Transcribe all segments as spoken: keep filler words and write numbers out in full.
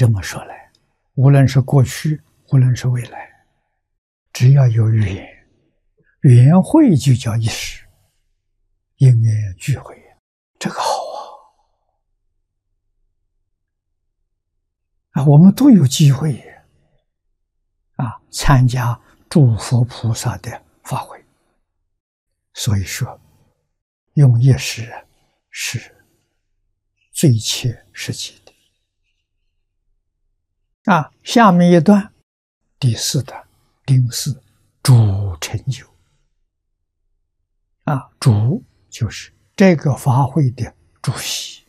这么说来，无论是过去，无论是未来，只要有缘，缘会就叫一时，因缘聚会，这个好啊！啊，我们都有机会啊，参加诸佛菩萨的法会。所以说，用一时是最切实际的。啊，下面一段，第四段，丁巳，主成就。啊，主就是这个法会的主席。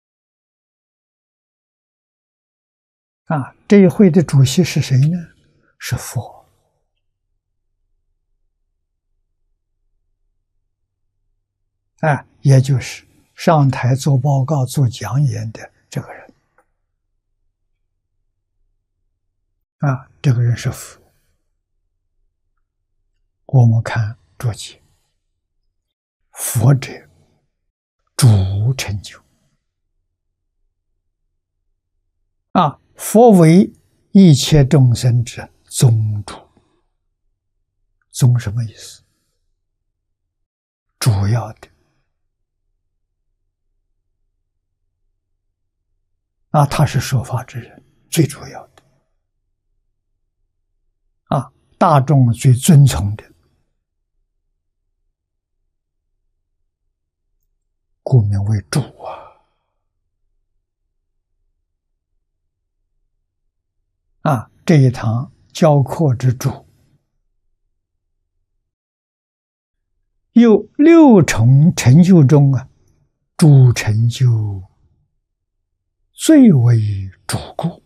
啊，这一会的主席是谁呢？是佛。啊，也就是上台做报告、做讲演的这个人。啊，这个人是佛。我们看注解，佛者，主成就。啊，佛为一切众生之宗主。宗什么意思？主要的。啊，他是说法之人，最主要的。啊，大众最尊崇的，故名为主啊！啊，这一堂教课之主，有六重成就中啊，主成就最为主故。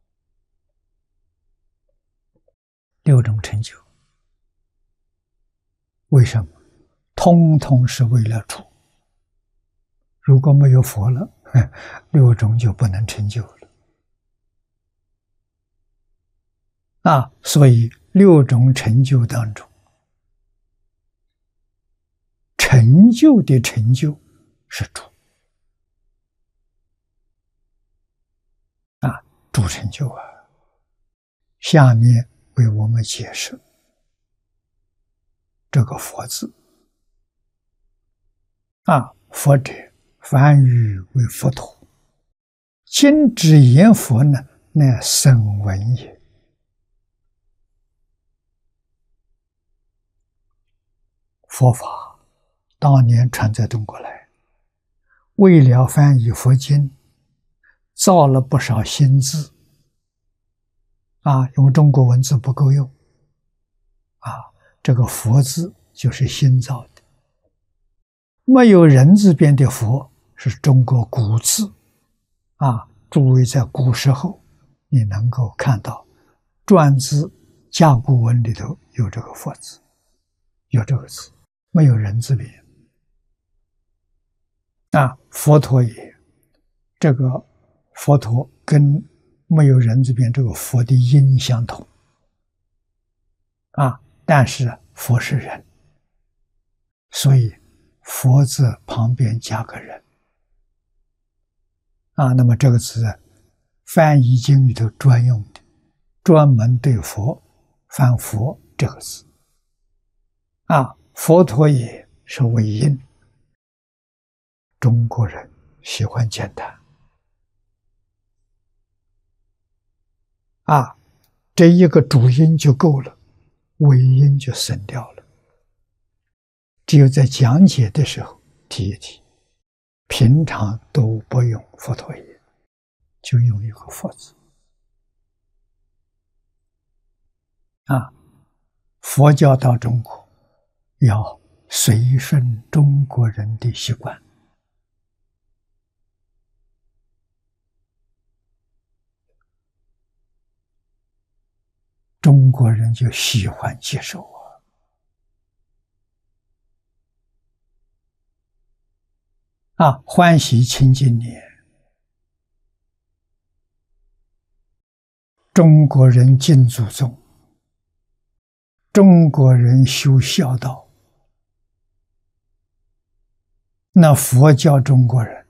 六种成就，为什么？通通是为了主。如果没有佛了，六种就不能成就了。啊，所以六种成就当中，成就的成就是主。啊，主成就啊。下面为我们解释这个佛字。啊，佛者，梵语为佛陀。今之言佛呢，乃声闻也。佛法当年传在中国来，为了翻译佛经，造了不少新字。啊，用中国文字不够用。啊，这个佛字就是新造的。没有人字边的佛是中国古字。啊，诸位在古时候你能够看到篆字甲骨文里头有这个佛字，有这个字，没有人字边。啊，佛陀也，这个佛陀跟没有人字边这个佛的音相同。啊，但是佛是人，所以佛字旁边加个人。啊，那么这个字翻译经里头专用的，专门对佛翻佛这个字。啊，佛陀也是为音。中国人喜欢简单。啊，这一个主音就够了，尾音就省掉了。只有在讲解的时候提一提，平常都不用佛陀也，就用一个佛字。啊，佛教到中国要随顺中国人的习惯。中国人就喜欢接受啊！啊，欢喜清净年，中国人敬祖宗，中国人修孝道。那佛教中国人